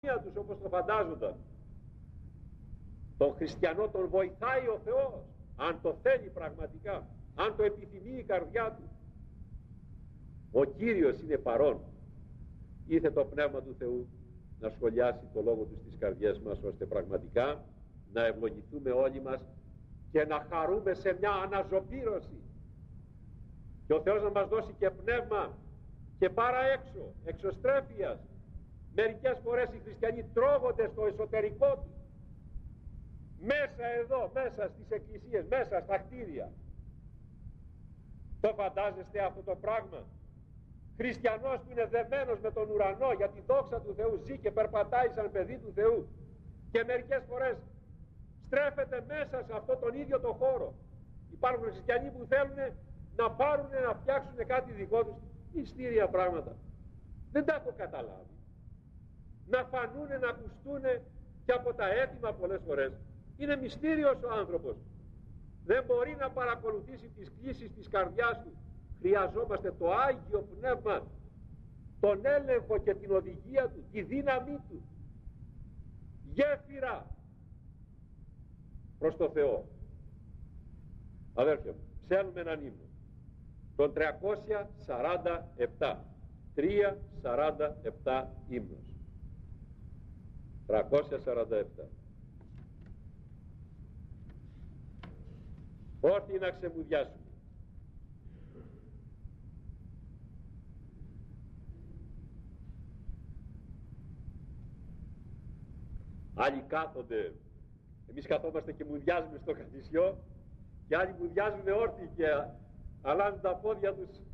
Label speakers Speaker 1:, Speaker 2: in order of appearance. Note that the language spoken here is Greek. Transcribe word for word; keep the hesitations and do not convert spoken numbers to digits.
Speaker 1: τους όπως το φαντάζονταν. Τον χριστιανό τον βοηθάει ο Θεός, αν το θέλει πραγματικά, αν το επιθυμεί η καρδιά του. Ο Κύριος είναι παρόν. Ήθε το Πνεύμα του Θεού να σχολιάσει το λόγο του στις καρδιές μας, ώστε πραγματικά να ευλογηθούμε όλοι μας και να χαρούμε σε μια αναζωπήρωση, και ο Θεός να μας δώσει και πνεύμα και παρά έξω, εξωστρέφειας. Μερικές φορές οι χριστιανοί τρώγονται στο εσωτερικό τους, μέσα εδώ, μέσα στις εκκλησίες, μέσα στα κτίρια. Το φαντάζεστε αυτό το πράγμα? Χριστιανός που είναι δεμένος με τον ουρανό, για τη δόξα του Θεού ζει και περπατάει σαν παιδί του Θεού, και μερικές φορές στρέφεται μέσα σε αυτόν τον ίδιο το χώρο. Υπάρχουν χριστιανοί που θέλουν να πάρουν, να φτιάξουν κάτι δικό τους, μυστήρια πράγματα. Δεν τα έχω καταλάβει. Να φανούν, να ακουστούν και από τα έτοιμα πολλές φορές. Είναι μυστήριος ο άνθρωπος. Δεν μπορεί να παρακολουθήσει τις κλίσεις της καρδιάς του. Χρειαζόμαστε το Άγιο Πνεύμα, τον έλεγχο και την οδηγία του, τη δύναμή του. Γέφυρα προς το Θεό. Αδέρφια μου, ψέλνουμε έναν ύμνο, τον τριακόσια σαράντα επτά, τριακόσια σαράντα επτά ύμνος, τριακόσια σαράντα επτά. Όρθιοι να ξεμουδιάσουμε. Άλλοι κάθονται, εμείς καθόμαστε και μουδιάζουμε στο καθισιό, και άλλοι μουδιάζουν όρθιοι και αλλάζουν τα πόδια τους